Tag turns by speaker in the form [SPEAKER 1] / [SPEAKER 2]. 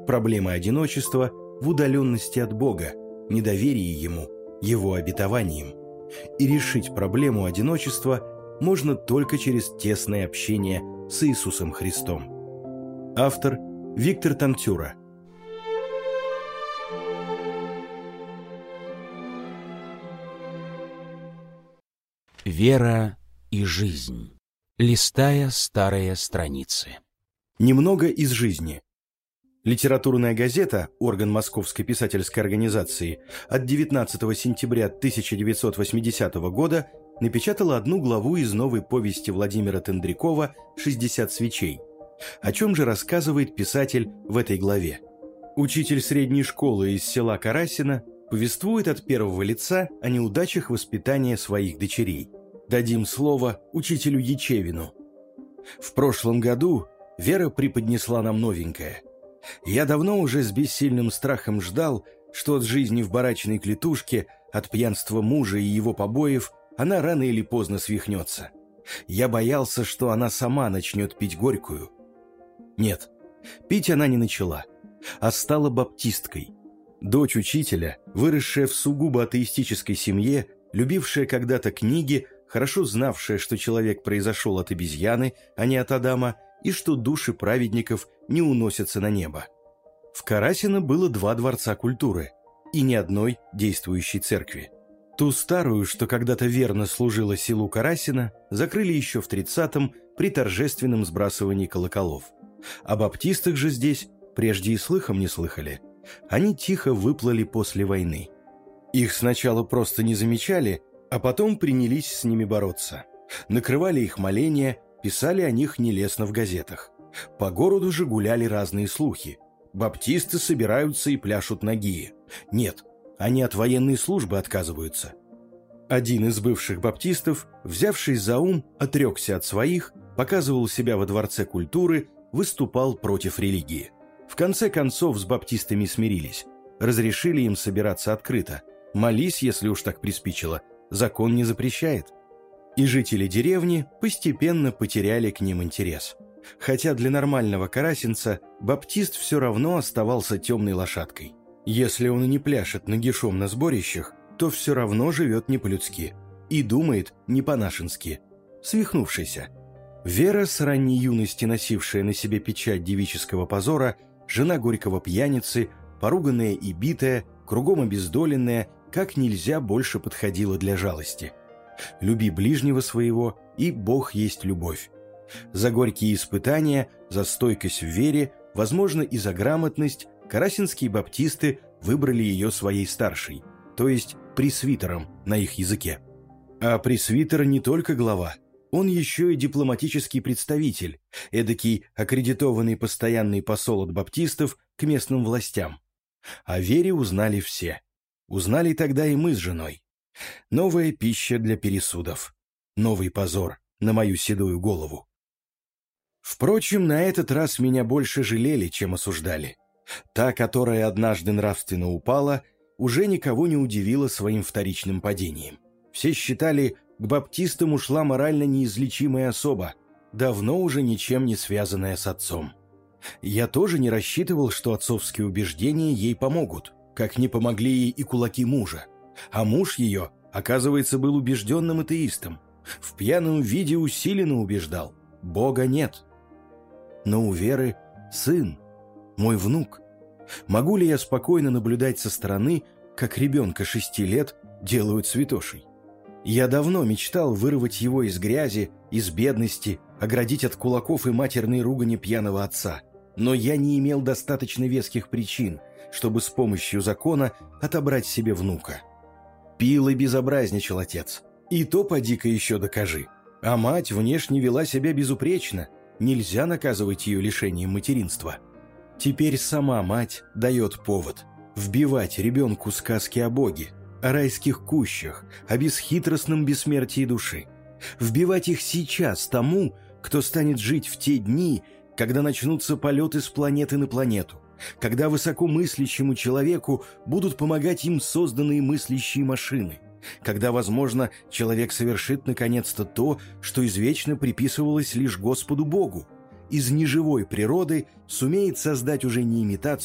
[SPEAKER 1] Проблема одиночества в удаленности от Бога, недоверии Ему, Его обетованиям. И решить проблему одиночества можно только через тесное общение с Иисусом Христом. Автор Виктор Танцюра.
[SPEAKER 2] Вера и жизнь. Листая старые страницы.
[SPEAKER 1] Немного из жизни. Литературная газета, орган Московской писательской организации, от 19 сентября 1980 года напечатала одну главу из новой повести Владимира Тендрякова «60 свечей». О чем же рассказывает писатель в этой главе? Учитель средней школы из села Карасино повествует от первого лица о неудачах воспитания своих дочерей. Дадим слово учителю Ячевину. В прошлом году Вера преподнесла нам новенькое. Я давно уже с бессильным страхом ждал, что от жизни в барачной клетушке, от пьянства мужа и его побоев она рано или поздно свихнется. Я боялся, что она сама начнет пить горькую. Нет, пить она не начала, а стала баптисткой. Дочь учителя, выросшая в сугубо атеистической семье, любившая когда-то книги, хорошо знавшая, что человек произошел от обезьяны, а не от Адама, и что души праведников не уносятся на небо. В Карасино было 2 дворца культуры и ни одной действующей церкви. Ту старую, что когда-то верно служила селу Карасино, закрыли еще в 30-м при торжественном сбрасывании колоколов. О баптистах же здесь прежде и слыхом не слыхали. Они тихо выплыли после войны. Их сначала просто не замечали, а потом принялись с ними бороться. Накрывали их моления, писали о них нелестно в газетах. По городу же гуляли разные слухи. Баптисты собираются и пляшут нагие. Нет, они от военной службы отказываются. Один из бывших баптистов, взявшись за ум, отрекся от своих, показывал себя во Дворце культуры, выступал против религии. В конце концов с баптистами смирились. Разрешили им собираться открыто. Молись, если уж так приспичило. Закон не запрещает. И жители деревни постепенно потеряли к ним интерес. Хотя для нормального карасинца баптист все равно оставался темной лошадкой. Если он и не пляшет нагишом на сборищах, то все равно живет не по-людски и думает не по-нашенски, свихнувшийся. Вера, с ранней юности носившая на себе печать девического позора, жена горького пьяницы, поруганная и битая, кругом обездоленная, как нельзя больше подходила для жалости. «Люби ближнего своего, и Бог есть любовь». За горькие испытания, за стойкость в вере, возможно, и за грамотность, карасинские баптисты выбрали ее своей старшей, то есть пресвитером на их языке. А пресвитер не только глава, он еще и дипломатический представитель, эдакий аккредитованный постоянный посол от баптистов к местным властям. О вере узнали все. Узнали тогда и мы с женой. Новая пища для пересудов. Новый позор на мою седую голову. Впрочем, на этот раз меня больше жалели, чем осуждали. Та, которая однажды нравственно упала, уже никого не удивила своим вторичным падением. Все считали, к баптистам ушла морально неизлечимая особа, давно уже ничем не связанная с отцом. Я тоже не рассчитывал, что отцовские убеждения ей помогут, как не помогли ей и кулаки мужа. А муж ее, оказывается, был убежденным атеистом. В пьяном виде усиленно убеждал: Бога нет. Но у Веры сын, мой внук. Могу ли я спокойно наблюдать со стороны, как ребенка 6 лет делают святошей? Я давно мечтал вырвать его из грязи, из бедности, оградить от кулаков и матерной ругани пьяного отца. Но я не имел достаточно веских причин, чтобы с помощью закона отобрать себе внука. Пил и безобразничал отец. И то поди-ка еще докажи. А мать внешне вела себя безупречно. Нельзя наказывать ее лишением материнства. Теперь сама мать дает повод вбивать ребенку сказки о Боге, о райских кущах, о бесхитростном бессмертии души. Вбивать их сейчас тому, кто станет жить в те дни, когда начнутся полеты с планеты на планету, когда высокомыслящему человеку будут помогать им созданные мыслящие машины, когда, возможно, человек совершит наконец-то то, что извечно приписывалось лишь Господу Богу, из неживой природы сумеет создать уже не имитацию